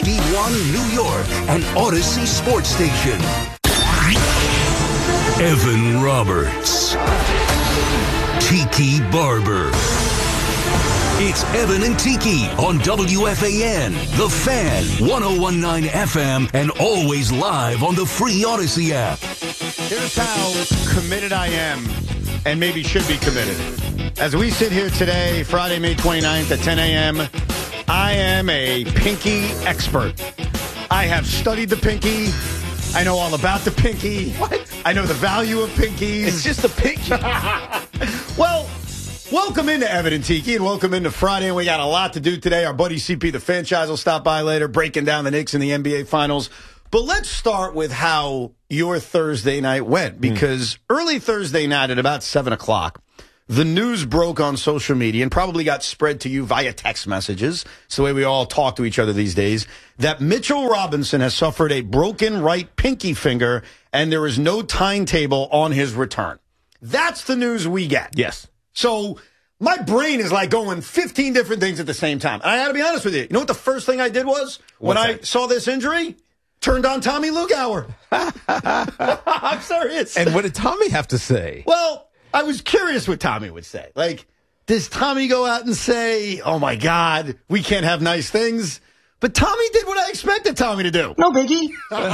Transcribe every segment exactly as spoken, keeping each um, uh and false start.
D one New York and Odyssey Sports Station. Evan Roberts. Tiki Barber. It's Evan and Tiki on W F A N, The Fan, one oh one point nine F M, and always live on the free Odyssey app. Here's how committed I am, and maybe should be committed. As we sit here today, Friday, May twenty-ninth at ten a.m., I am a pinky expert. I have studied the pinky. I know all about the pinky. What? I know the value of pinkies. It's just a pinky. Well, welcome into Evan and Tiki, and welcome into Friday. We got a lot to do today. Our buddy C P, the franchise, will stop by later, breaking down the Knicks in the N B A Finals. But let's start with how your Thursday night went, because mm. early Thursday night at about seven o'clock, the news broke on social media and probably got spread to you via text messages. It's the way we all talk to each other these days, that Mitchell Robinson has suffered a broken right pinky finger and there is no timetable on his return. That's the news we get. Yes. So my brain is like going fifteen different things at the same time. And I got to be honest with you. You know what the first thing I did was? When What's I that? saw this injury? Turned on Tommy Lugauer. I'm serious. And what did Tommy have to say? Well, I was curious what Tommy would say. Like, does Tommy go out and say, oh, my God, we can't have nice things? But Tommy did what I expected Tommy to do. No biggie.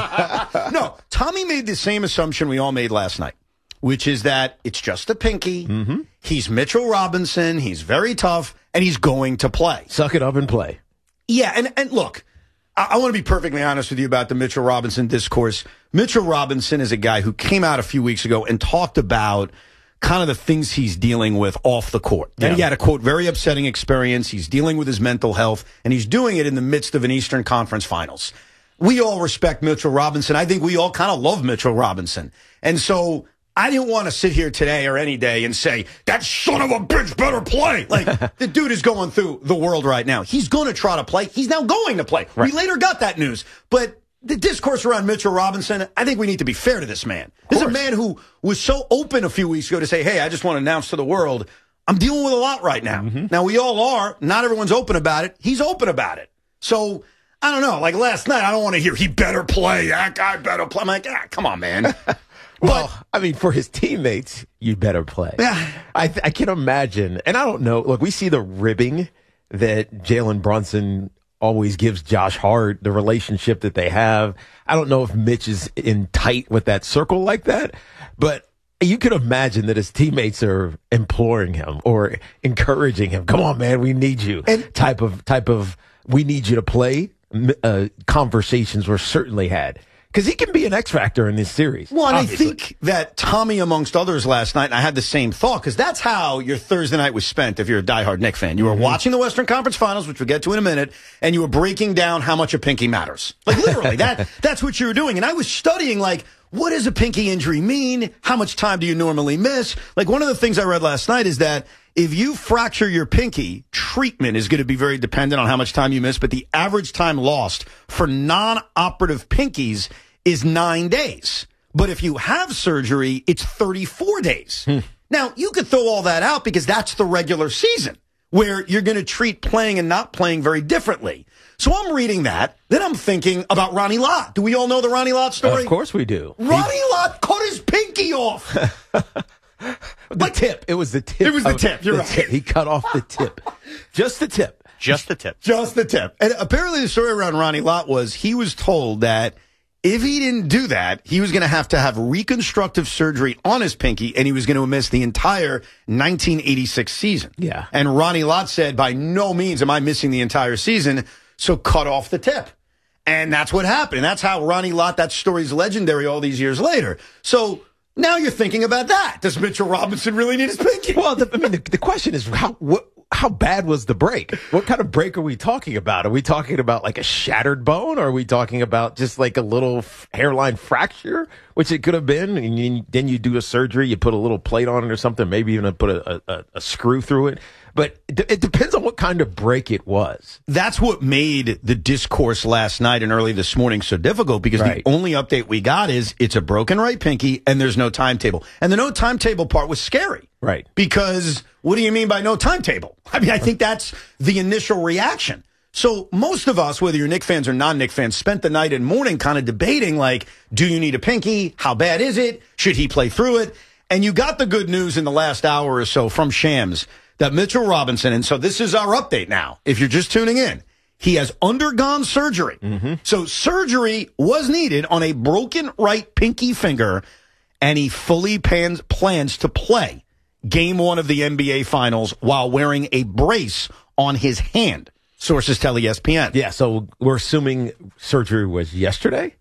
No, Tommy made the same assumption we all made last night, which is that it's just a pinky. Mm-hmm. He's Mitchell Robinson. He's very tough, and he's going to play. Suck it up and play. Yeah, and, and look, I, I want to be perfectly honest with you about the Mitchell Robinson discourse. Mitchell Robinson is a guy who came out a few weeks ago and talked about kind of the things he's dealing with off the court. Yeah. And he had a, quote, very upsetting experience. He's dealing with his mental health, and he's doing it in the midst of an Eastern Conference Finals. We all respect Mitchell Robinson. I think we all kind of love Mitchell Robinson. And so I didn't want to sit here today or any day and say, that son of a bitch better play. Like, the dude is going through the world right now. He's going to try to play. He's now going to play. Right. We later got that news. But the discourse around Mitchell Robinson, I think we need to be fair to this man. This is a man who was so open a few weeks ago to say, hey, I just want to announce to the world, I'm dealing with a lot right now. Mm-hmm. Now, we all are. Not everyone's open about it. He's open about it. So, I don't know. Like last night, I don't want to hear, he better play. That guy better play. I'm like, ah, come on, man. Well, But, I mean, for his teammates, you better play. Yeah. I, th- I can imagine, and I don't know. Look, we see the ribbing that Jalen Brunson always gives Josh Hart, the relationship that they have. I don't know if Mitch is in tight with that circle like that, but you could imagine that his teammates are imploring him or encouraging him. Come on, man, we need you. And- type of type of we need you to play. Uh, conversations were certainly had. Because he can be an X factor in this series. Well, and obviously. I think that Tommy, amongst others, last night, and I had the same thought, because that's how your Thursday night was spent if you're a diehard Knicks fan. You were mm-hmm. watching the Western Conference Finals, which we'll get to in a minute, and you were breaking down how much a pinky matters. Like, literally, that that's what you were doing. And I was studying, like, what does a pinky injury mean? How much time do you normally miss? Like, one of the things I read last night is that if you fracture your pinky, treatment is going to be very dependent on how much time you miss, but the average time lost for non-operative pinkies is nine days. But if you have surgery, it's thirty-four days. Hmm. Now, you could throw all that out because that's the regular season, where you're going to treat playing and not playing very differently. So I'm reading that. Then I'm thinking about Ronnie Lott. Do we all know the Ronnie Lott story? Of course we do. Ronnie he- Lott cut his pinky off. The Like, tip. It was the tip. It was the of- tip. You're the right. Tip. He cut off the tip. Just the tip. Just the tip. Just the tip. And apparently the story around Ronnie Lott was he was told that if he didn't do that, he was going to have to have reconstructive surgery on his pinky, and he was going to miss the entire nineteen eighty-six season. Yeah. And Ronnie Lott said, by no means am I missing the entire season, so cut off the tip. And that's what happened. That's how Ronnie Lott, that story's legendary all these years later. So now you're thinking about that. Does Mitchell Robinson really need his pinky? Well, the, I mean, the, the question is how what, how bad was the break? What kind of break are we talking about? Are we talking about like a shattered bone? Or are we talking about just like a little f- hairline fracture, which it could have been? And you, then you do a surgery, you put a little plate on it or something, maybe even put a, a, a screw through it. But it, it depends on what kind of break it was. That's what made the discourse last night and early this morning so difficult, because Right. the only update we got is it's a broken right pinky and there's no timetable. And the no timetable part was scary. Right. Because what do you mean by no timetable? I mean, I think that's the initial reaction. So most of us, whether you're Knicks fans or non-Knicks fans, spent the night and morning kind of debating, like, do you need a pinky? How bad is it? Should he play through it? And you got the good news in the last hour or so from Shams that Mitchell Robinson, and so this is our update now, if you're just tuning in, he has undergone surgery. Mm-hmm. So surgery was needed on a broken right pinky finger, and he fully plans, plans to play game one of the N B A Finals while wearing a brace on his hand. Sources tell E S P N. Yeah, so we're assuming surgery was yesterday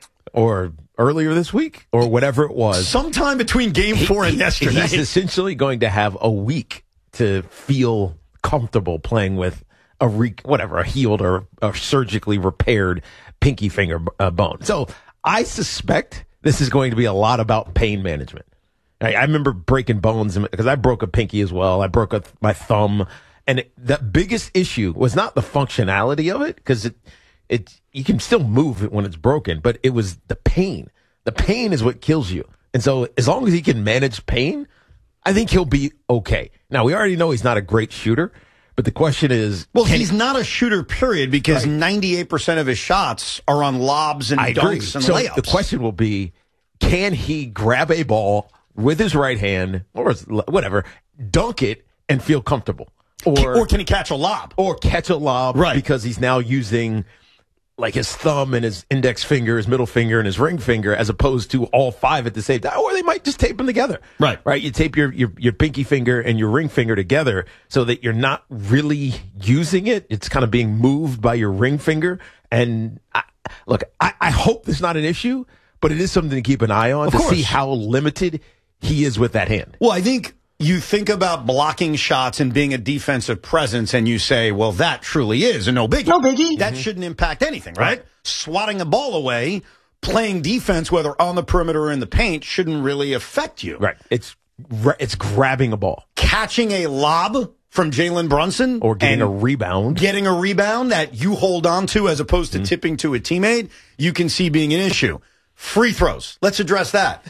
or earlier this week or whatever it was. Sometime between game four and he, yesterday. He's essentially going to have a week to feel comfortable playing with a re- whatever, a healed or, or surgically repaired pinky finger uh, bone. So I suspect this is going to be a lot about pain management. I, I remember breaking bones because I broke a pinky as well. I broke a, my thumb. And it, the biggest issue was not the functionality of it, because it, it, you can still move it when it's broken, but it was the pain. The pain is what kills you. And so as long as he can manage pain, I think he'll be okay. Now, we already know he's not a great shooter, but the question is... Well, he's he, not a shooter, period, because right. ninety-eight percent of his shots are on lobs and I dunks agree. and so layups. The question will be, can he grab a ball with his right hand, or his, whatever, dunk it, and feel comfortable? Or, or can he catch a lob? Or catch a lob, right. Because he's now using like his thumb and his index finger, his middle finger, and his ring finger, as opposed to all five at the same time. Or they might just tape them together. Right. Right. You tape your, your, your pinky finger and your ring finger together so that you're not really using it. It's kind of being moved by your ring finger. And I, look, I, I hope there's not an issue, but it is something to keep an eye on of to course. see how limited he is with that hand. Well, I think you think about blocking shots and being a defensive presence, and you say, well, that truly is a no biggie. No biggie. That mm-hmm. shouldn't impact anything, right? right? Swatting a ball away, playing defense, whether on the perimeter or in the paint, shouldn't really affect you. Right. It's it's grabbing a ball. Catching a lob from Jalen Brunson. Or getting a rebound. Getting a rebound that you hold on to as opposed to mm-hmm. tipping to a teammate, you can see being an issue. Free throws. Let's address that.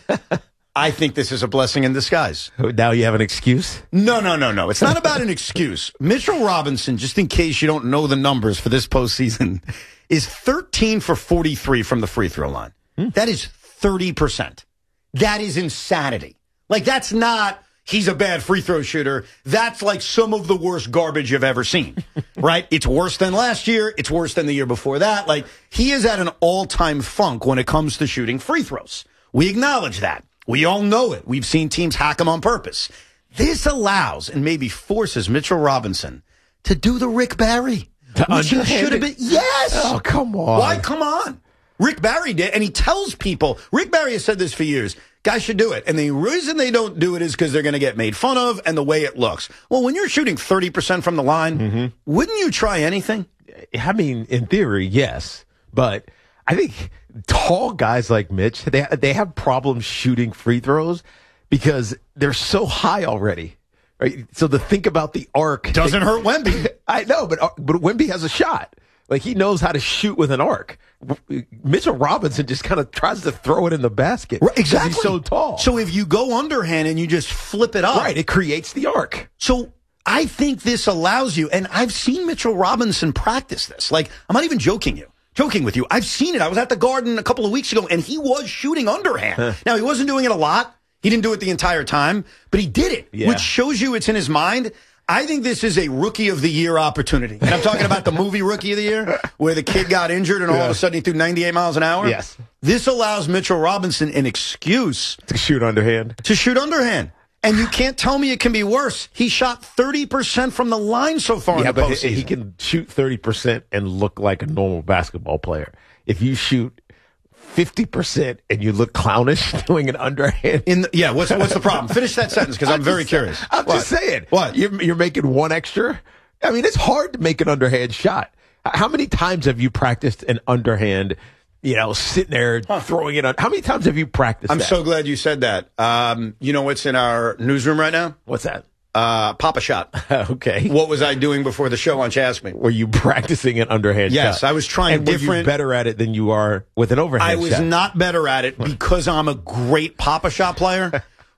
I think this is a blessing in disguise. Now you have an excuse? No, no, no, no. It's not about an excuse. Mitchell Robinson, just in case you don't know the numbers for this postseason, is thirteen for forty-three from the free throw line. Hmm. That is thirty percent. That is insanity. Like, that's not, he's a bad free throw shooter. That's like some of the worst garbage you've ever seen, right? It's worse than last year. It's worse than the year before that. Like, he is at an all-time funk when it comes to shooting free throws. We acknowledge that. We all know it. We've seen teams hack him on purpose. This allows and maybe forces Mitchell Robinson to do the Rick Barry. Which he should have been. Yes. Oh, come on. Why? Come on. Rick Barry did, and he tells people, Rick Barry has said this for years, guys should do it. And the reason they don't do it is because they're going to get made fun of and the way it looks. Well, when you're shooting thirty percent from the line, mm-hmm. wouldn't you try anything? I mean, in theory, yes. But I think tall guys like Mitch, they they have problems shooting free throws because they're so high already. Right? So to think about the arc doesn't hurt Wemby. I know, but but Wemby has a shot. Like, he knows how to shoot with an arc. Mitchell Robinson just kind of tries to throw it in the basket. Right, exactly. He's so tall. So if you go underhand and you just flip it up, right, it creates the arc. So I think this allows you, and I've seen Mitchell Robinson practice this. Like, I'm not even joking you. Joking with you. I've seen it. I was at the Garden a couple of weeks ago, and he was shooting underhand. Huh. Now, he wasn't doing it a lot. He didn't do it the entire time, but he did it, yeah. which shows you it's in his mind. I think this is a Rookie of the Year opportunity. And I'm talking about the movie Rookie of the Year, where the kid got injured and all yeah. of a sudden he threw ninety-eight miles an hour. Yes. This allows Mitchell Robinson an excuse to shoot underhand. To shoot underhand. And you can't tell me it can be worse. He shot thirty percent from the line so far yeah, in the but postseason. He can shoot thirty percent and look like a normal basketball player. If you shoot fifty percent and you look clownish doing an underhand. In the, yeah, what's what's the problem? Finish that sentence because I'm, I'm very just, curious. I'm what? just saying. What? You're, you're making one extra? I mean, it's hard to make an underhand shot. How many times have you practiced an underhand, you know, sitting there huh. throwing it on? How many times have you practiced I'm that? so glad you said that. Um, you know what's in our newsroom right now? What's that? Uh, Papa shot. Okay. What was I doing before the show? Why don't you ask me? Were you practicing an underhand yes, shot? Yes, I was trying and different. Were you better at it than you are with an overhand I was shot? not better at it because I'm a great Papa shot player.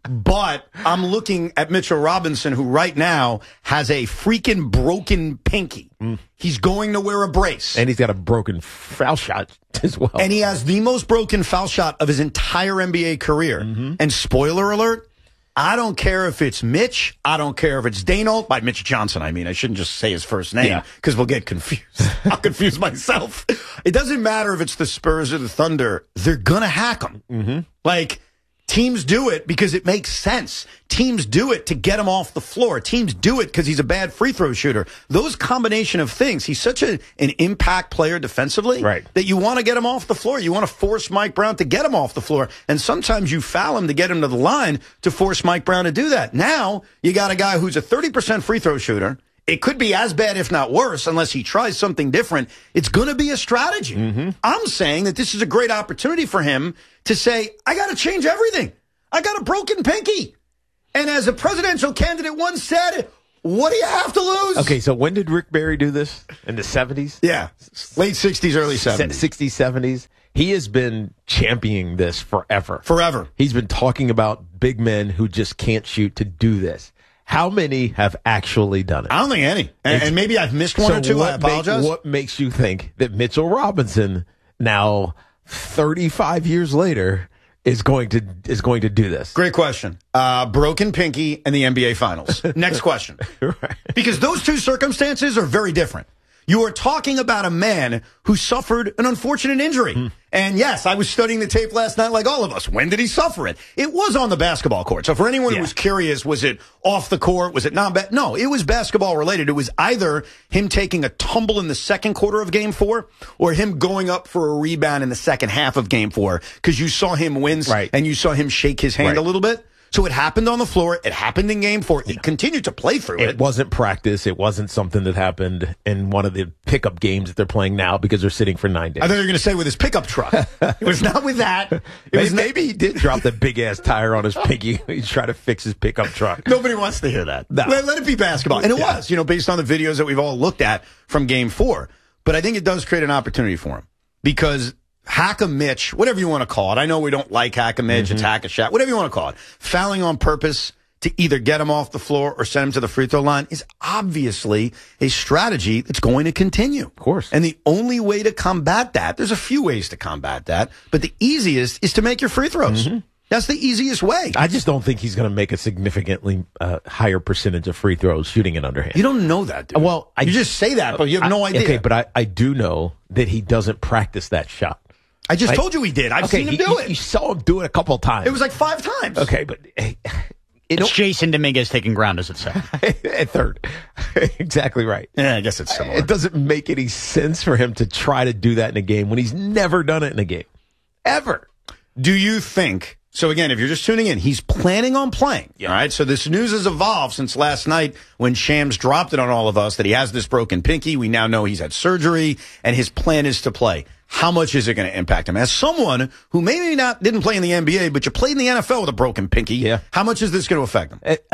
But I'm looking at Mitchell Robinson, who right now has a freaking broken pinky. Mm. He's going to wear a brace. And he's got a broken foul shot as well. And he has the most broken foul shot of his entire N B A career. Mm-hmm. And spoiler alert, I don't care if it's Mitch. I don't care if it's Dano. By Mitch Johnson, I mean. I shouldn't just say his first name because yeah. we'll get confused. I'll confuse myself. It doesn't matter if it's the Spurs or the Thunder. They're going to hack him. Mm-hmm. Like, teams do it because it makes sense. Teams do it to get him off the floor. Teams do it because he's a bad free throw shooter. Those combination of things. He's such a, an impact player defensively right. that you want to get him off the floor. You want to force Mike Brown to get him off the floor. And sometimes you foul him to get him to the line to force Mike Brown to do that. Now you got a guy who's a thirty percent free throw shooter. It could be as bad, if not worse, unless he tries something different. It's going to be a strategy. Mm-hmm. I'm saying that this is a great opportunity for him to say, I got to change everything. I got a broken pinky. And as a presidential candidate once said, what do you have to lose? Okay, so when did Rick Barry do this? In the seventies? Yeah, late sixties, early seventies. sixties, seventies. He has been championing this forever. Forever. He's been talking about big men who just can't shoot to do this. How many have actually done it? I don't think any. And, and maybe I've missed one so or two. I apologize. Make, what makes you think that Mitchell Robinson, now thirty-five years later, is going to is going to do this? Great question. Uh, broken pinky and the N B A Finals. Next question. Right. Because those two circumstances are very different. You are talking about a man who suffered an unfortunate injury. Mm. And yes, I was studying the tape last night like all of us. When did he suffer it? It was on the basketball court. So for anyone yeah. who was curious, was it off the court? Was it not? No, it was basketball related. It was either him taking a tumble in the second quarter of game four or him going up for a rebound in the second half of game four because you saw him wince right. and you saw him shake his hand right. a little bit. So it happened on the floor. It happened in game four. He continued to play through it. It wasn't practice. It wasn't something that happened in one of the pickup games that they're playing now because they're sitting for nine days. I thought you were going to say with his pickup truck. It was not with that. It maybe, was maybe he did drop the big-ass tire on his pinky. He's trying to fix his pickup truck. Nobody wants to hear that. No. Let, let it be basketball. And it yeah. was, you know, based on the videos that we've all looked at from game four. But I think it does create an opportunity for him because Hack-a-Mitch, whatever you want to call it. I know we don't like Hack-a-Mitch, mm-hmm. it's Hack-a-Shat, whatever you want to call it. Fouling on purpose to either get him off the floor or send him to the free throw line is obviously a strategy that's going to continue. Of course. And the only way to combat that, there's a few ways to combat that, but the easiest is to make your free throws. Mm-hmm. That's the easiest way. I just don't think he's going to make a significantly uh, higher percentage of free throws shooting it underhand. You don't know that, dude. Well, I, you just say that, but you have I, no idea. Okay, but I, I do know that he doesn't practice that shot. I just I, told you he did. I've okay, seen him he, do you, it. You saw him do it a couple of times. It was like five times. Okay, but it, it's Jason Dominguez taking ground, as it said. At third. Exactly right. Yeah, I guess it's similar. It doesn't make any sense for him to try to do that in a game when he's never done it in a game. Ever. Do you think... So again, if you're just tuning in, he's planning on playing. Yeah. All right. So this news has evolved since last night when Shams dropped it on all of us that he has this broken pinky. We now know he's had surgery and his plan is to play. How much is it going to impact him? As someone who maybe not didn't play in the N B A, but you played in the N F L with a broken pinky, yeah. how much is this going to affect him? It,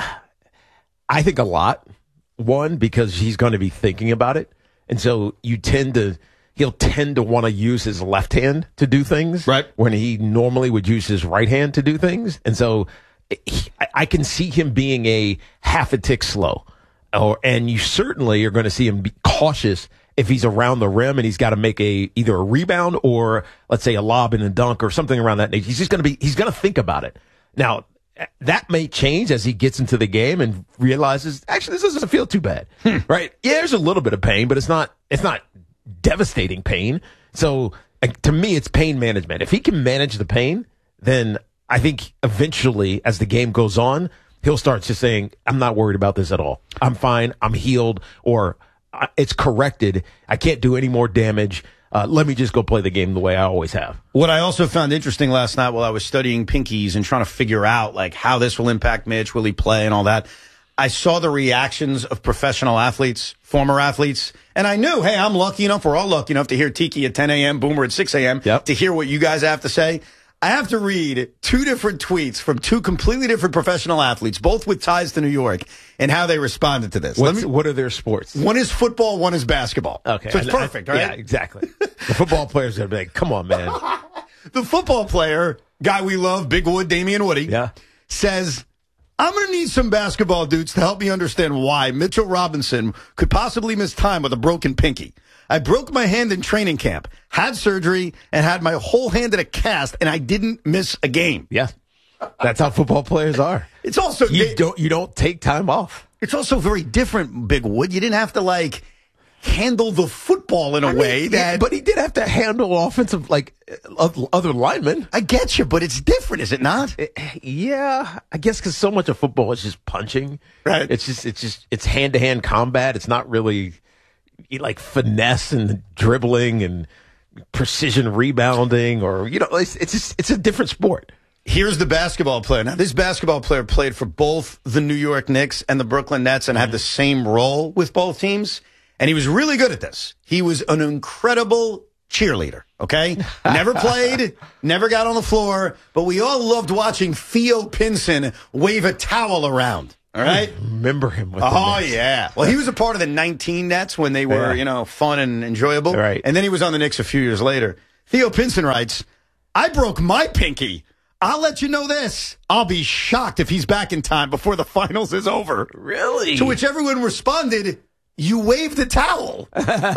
I think a lot. One, because he's going to be thinking about it. And so you tend to... He'll tend to want to use his left hand to do things, right? When he normally would use his right hand to do things, and so he, I can see him being a half a tick slow, or and you certainly are going to see him be cautious if he's around the rim and he's got to make a either a rebound or let's say a lob and a dunk or something around that nature. He's just going to be he's going to think about it. Now that may change as he gets into the game and realizes actually this doesn't feel too bad, hmm. right? Yeah, there's a little bit of pain, but it's not it's not. devastating pain. So to me, it's pain management. If he can manage the pain, then I think eventually as the game goes on, he'll start just saying, I'm not worried about this at all. I'm fine. I'm healed, or it's corrected. I can't do any more damage. Uh, let me just go play the game the way I always have. What I also found interesting last night while I was studying pinkies and trying to figure out like how this will impact Mitch, will he play and all that, I saw the reactions of professional athletes, former athletes, and I knew, hey, I'm lucky enough, we're all lucky enough to hear Tiki at ten a.m., Boomer at six a.m., yep. to hear what you guys have to say. I have to read two different tweets from two completely different professional athletes, both with ties to New York, and how they responded to this. Me, what are their sports? One is football, one is basketball. Okay. So it's perfect, I, right? Yeah, exactly. The football players are going to be like, come on, man. The football player, guy we love, Big Wood, Damian Woody, yeah. says, I'm going to need some basketball dudes to help me understand why Mitchell Robinson could possibly miss time with a broken pinky. I broke my hand in training camp, had surgery, and had my whole hand in a cast, and I didn't miss a game. Yeah. That's how football players are. It's also you they, don't you don't take time off. It's also very different, Big Wood. You didn't have to like handle the football in a I mean, way that. Yeah, but he did have to handle offensive like other linemen. I get you, but it's different, is it not? It, yeah, I guess because so much of football is just punching. Right. It's just it's just it's hand to hand combat. It's not really like finesse and dribbling and precision rebounding, or you know, it's, it's just it's a different sport. Here's the basketball player. Now, this basketball player played for both the New York Knicks and the Brooklyn Nets and had the same role with both teams. And he was really good at this. He was an incredible cheerleader, okay? Never played, never got on the floor, but we all loved watching Theo Pinson wave a towel around, all right? I remember him with Oh, the Nets. yeah. Well, he was a part of the nineteen Nets when they were, Yeah. you know, fun and enjoyable. Right. And then he was on the Knicks a few years later. Theo Pinson writes, I broke my pinky. I'll let you know this. I'll be shocked if he's back in time before the finals is over. Really? To which everyone responded, you waved the towel.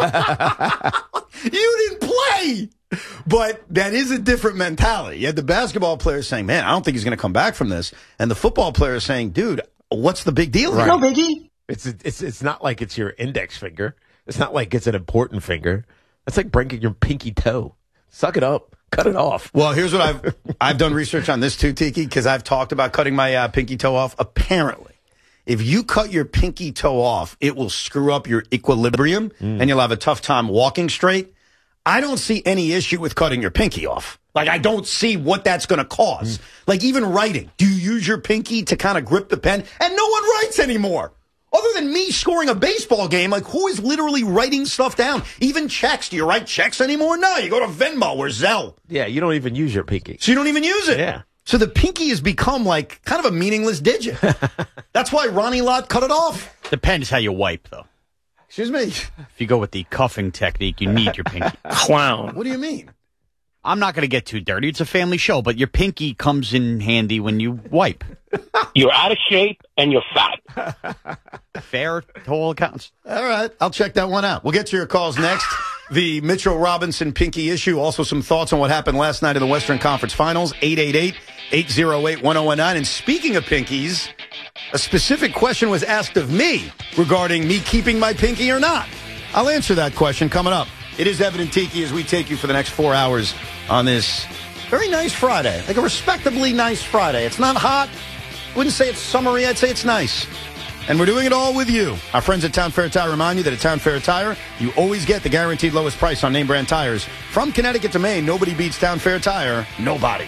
You didn't play. But that is a different mentality. You had the basketball players saying, man, I don't think he's going to come back from this. And the football players saying, dude, what's the big deal? Right. No biggie. It's it's it's not like it's your index finger. It's not like it's an important finger. It's like breaking your pinky toe. Suck it up. Cut it off. Well, here's what I've I've done research on this too, Tiki, because I've talked about cutting my uh, pinky toe off. Apparently, if you cut your pinky toe off, it will screw up your equilibrium mm. and you'll have a tough time walking straight. I don't see any issue with cutting your pinky off. Like, I don't see what that's going to cause. Mm. Like, even writing. Do you use your pinky to kind of grip the pen? And no one writes anymore. Other than me scoring a baseball game, like, who is literally writing stuff down? Even checks. Do you write checks anymore? No, you go to Venmo or Zelle. Yeah, you don't even use your pinky. So you don't even use it. Yeah. So the pinky has become, like, kind of a meaningless digit. That's why Ronnie Lott cut it off. Depends how you wipe, though. Excuse me? If you go with the cuffing technique, you need your pinky. Clown. What do you mean? I'm not going to get too dirty. It's a family show, but your pinky comes in handy when you wipe. You're out of shape and you're fat. Fair to all accounts. All right. I'll check that one out. We'll get to your calls next. The Mitchell Robinson pinky issue. Also some thoughts on what happened last night in the Western Conference Finals. eight eight eight, eight oh eight, one oh one nine. And speaking of pinkies, a specific question was asked of me regarding me keeping my pinky or not. I'll answer that question coming up. It is Evan and Tiki as we take you for the next four hours on this very nice Friday. Like a respectably nice Friday. It's not hot. Wouldn't say it's summery. I'd say it's nice. And we're doing it all with you. Our friends at Town Fair Tire remind you that at Town Fair Tire, you always get the guaranteed lowest price on name brand tires. From Connecticut to Maine, nobody beats Town Fair Tire. Nobody.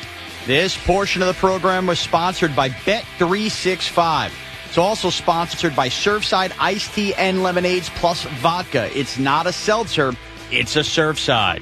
This portion of the program was sponsored by Bet three sixty-five. It's also sponsored by Surfside Iced Tea and Lemonades plus vodka. It's not a seltzer, it's a Surfside.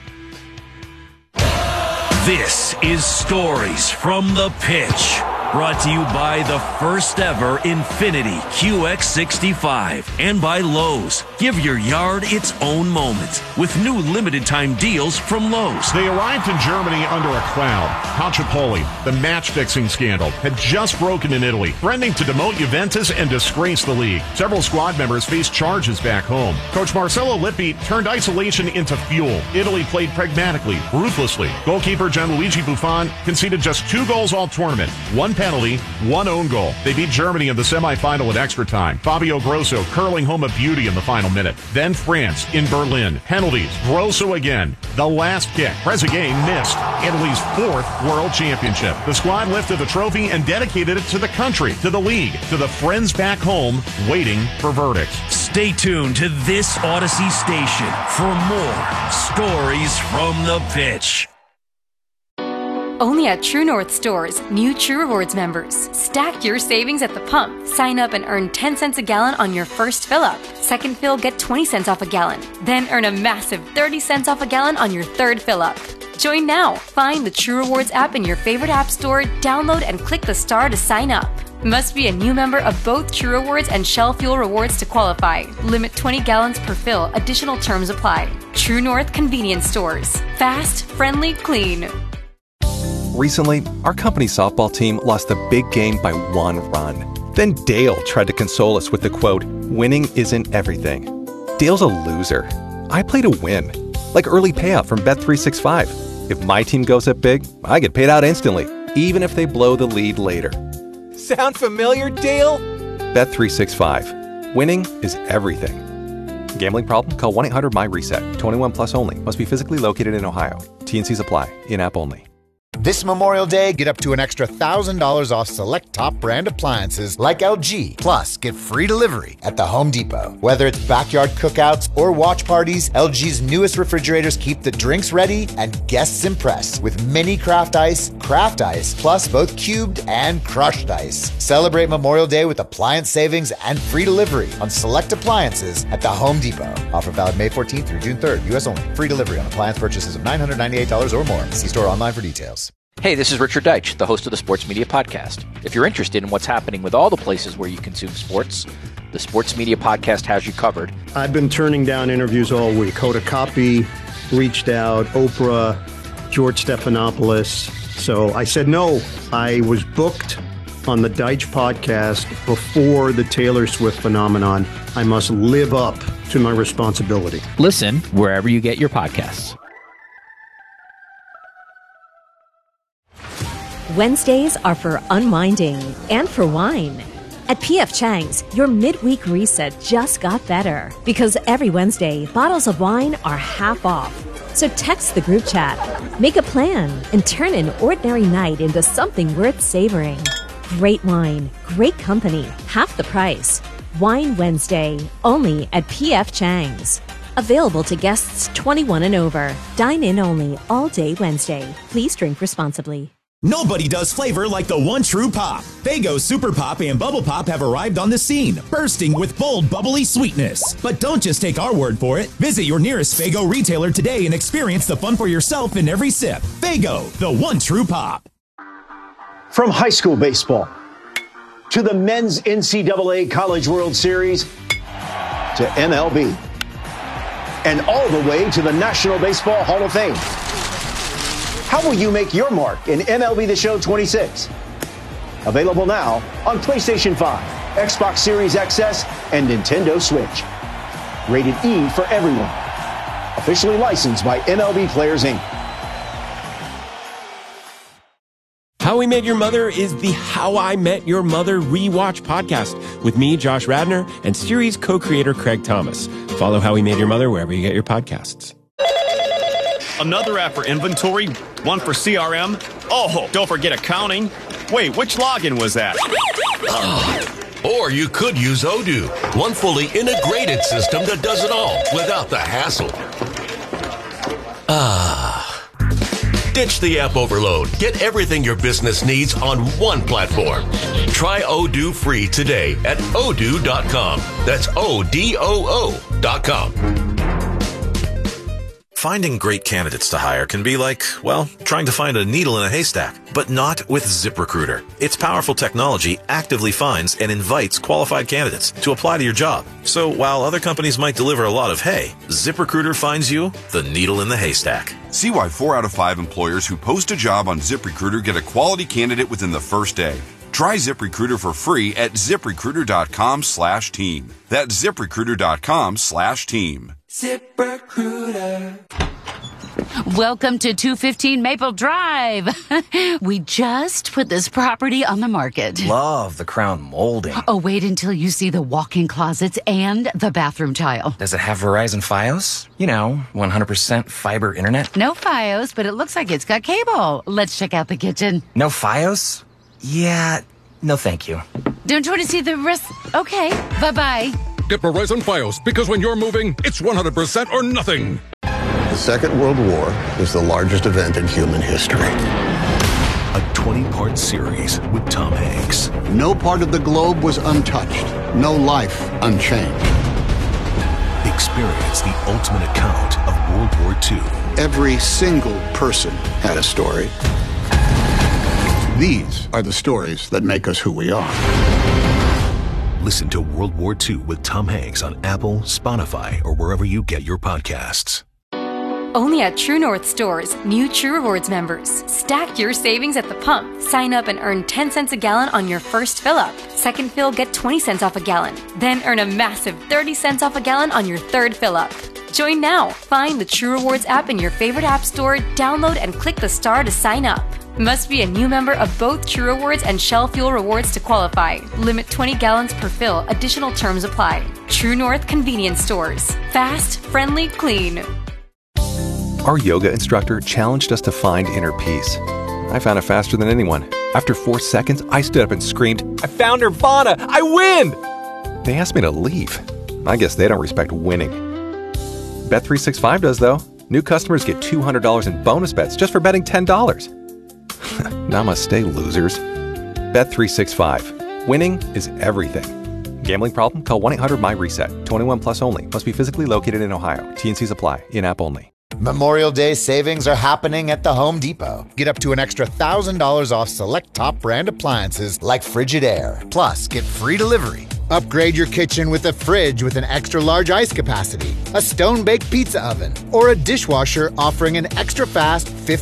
This is Stories from the Pitch. Brought to you by the first ever Infiniti Q X sixty-five and by Lowe's. Give your yard its own moment with new limited time deals from Lowe's. They arrived in Germany under a cloud. Calciopoli, the match-fixing scandal, had just broken in Italy, threatening to demote Juventus and disgrace the league. Several squad members faced charges back home. Coach Marcello Lippi turned isolation into fuel. Italy played pragmatically, ruthlessly. Goalkeeper Gianluigi Buffon conceded just two goals all tournament. One penalty, one own goal. They beat Germany in the semifinal in extra time. Fabio Grosso curling home a beauty in the final minute. Then France in Berlin. Penalties. Grosso again. The last kick. Trezeguet missed. Italy's fourth world championship. The squad lifted the trophy and dedicated it to the country, to the league, to the friends back home waiting for verdicts. Stay tuned to this Odyssey station for more Stories from the Pitch. Only at True North stores, new True Rewards members. Stack your savings at the pump. Sign up and earn ten cents a gallon on your first fill up. Second fill, get twenty cents off a gallon. Then earn a massive thirty cents off a gallon on your third fill up. Join now. Find the True Rewards app in your favorite app store, download and click the star to sign up. Must be a new member of both True Rewards and Shell Fuel Rewards to qualify. Limit twenty gallons per fill. Additional terms apply. True North Convenience Stores. Fast, friendly, clean. Recently, our company's softball team lost a big game by one run. Then Dale tried to console us with the quote, "Winning isn't everything." Dale's a loser. I play to win. Like early payout from Bet three sixty-five. If my team goes up big, I get paid out instantly, even if they blow the lead later. Sound familiar, Dale? Bet three sixty-five. Winning is everything. Gambling problem? Call one eight hundred M Y reset. twenty-one plus only. Must be physically located in Ohio. T and Cs apply. In-app only. This Memorial Day, get up to an extra one thousand dollars off select top brand appliances like L G. Plus, get free delivery at the Home Depot. Whether it's backyard cookouts or watch parties, L G's newest refrigerators keep the drinks ready and guests impressed with mini craft ice, craft ice, plus both cubed and crushed ice. Celebrate Memorial Day with appliance savings and free delivery on select appliances at the Home Depot. Offer valid May fourteenth through June third. U S only. Free delivery on appliance purchases of nine hundred ninety-eight dollars or more. See store online for details. Hey, this is Richard Deitch, the host of the Sports Media Podcast. If you're interested in what's happening with all the places where you consume sports, the Sports Media Podcast has you covered. I've been turning down interviews all week. Hoda Kotb reached out, Oprah, George Stephanopoulos. So I said no. I was booked on the Deitch Podcast before the Taylor Swift phenomenon. I must live up to my responsibility. Listen wherever you get your podcasts. Wednesdays are for unwinding and for wine. At P F Chang's, your midweek reset just got better because every Wednesday, bottles of wine are half off. So text the group chat, make a plan, and turn an ordinary night into something worth savoring. Great wine, great company, half the price. Wine Wednesday, only at P F Chang's. Available to guests twenty-one and over. Dine in only all day Wednesday. Please drink responsibly. Nobody does flavor like the one true pop. Faygo Super Pop and Bubble Pop have arrived on the scene, bursting with bold, bubbly sweetness. But don't just take our word for it. Visit your nearest Faygo retailer today and experience the fun for yourself in every sip. Faygo, the one true pop. From high school baseball to the men's N C double A College World Series to M L B and all the way to the National Baseball Hall of Fame. How will you make your mark in M L B The Show twenty-six? Available now on PlayStation five, Xbox Series X S, and Nintendo Switch. Rated E for everyone. Officially licensed by M L B Players, Incorporated. How We Met Your Mother is the How I Met Your Mother rewatch podcast with me, Josh Radnor, and series co-creator Craig Thomas. Follow How We Met Your Mother wherever you get your podcasts. Another app for inventory, one for C R M. Oh, don't forget accounting. Wait, which login was that? Or you could use Odoo, one fully integrated system that does it all without the hassle. Ah. Ditch the app overload. Get everything your business needs on one platform. Try Odoo free today at odoo dot com. That's O D O O dot com. Finding great candidates to hire can be like, well, trying to find a needle in a haystack, but not with ZipRecruiter. Its powerful technology actively finds and invites qualified candidates to apply to your job. So while other companies might deliver a lot of hay, ZipRecruiter finds you the needle in the haystack. See why four out of five employers who post a job on ZipRecruiter get a quality candidate within the first day. Try ZipRecruiter for free at ZipRecruiter dot com slash team. That's ZipRecruiter dot com slash team. ZipRecruiter. Welcome to two fifteen Maple Drive. We just put this property on the market. Love the crown molding. Oh, wait until you see the walk-in closets and the bathroom tile. Does it have Verizon Fios? You know, one hundred percent fiber internet? No Fios, but it looks like it's got cable. Let's check out the kitchen. No Fios? Yeah, no thank you. Don't you want to see the rest? Okay, bye-bye. Get Verizon Fios, because when you're moving, it's one hundred percent or nothing. The Second World War is the largest event in human history. A twenty-part series with Tom Hanks. No part of the globe was untouched. No life unchanged. Experience the ultimate account of World War Two. Every single person had a story. These are the stories that make us who we are. Listen to World War Two with Tom Hanks on Apple, Spotify, or wherever you get your podcasts. Only at True North stores, new True Rewards members. Stack your savings at the pump. Sign up and earn ten cents a gallon on your first fill-up. Second fill, get twenty cents off a gallon. Then earn a massive thirty cents off a gallon on your third fill-up. Join now. Find the True Rewards app in your favorite app store, download and click the star to sign up. Must be a new member of both True Rewards and Shell Fuel Rewards to qualify. Limit twenty gallons per fill. Additional terms apply. True North Convenience Stores. Fast, friendly, clean. Our yoga instructor challenged us to find inner peace. I found it faster than anyone. After four seconds, I stood up and screamed, "I found Nirvana! I win!" They asked me to leave. I guess they don't respect winning. Bet three sixty-five does, though. New customers get two hundred dollars in bonus bets just for betting ten dollars. Namaste, losers. Bet three sixty-five. Winning is everything. Gambling problem? Call one eight hundred M Y reset. twenty-one plus only. Must be physically located in Ohio. T and Cs apply. In-app only. Memorial Day savings are happening at the Home Depot. Get up to an extra one thousand dollars off select top brand appliances like Frigidaire. Plus, get free delivery. Upgrade your kitchen with a fridge with an extra large ice capacity, a stone-baked pizza oven, or a dishwasher offering an extra fast fifty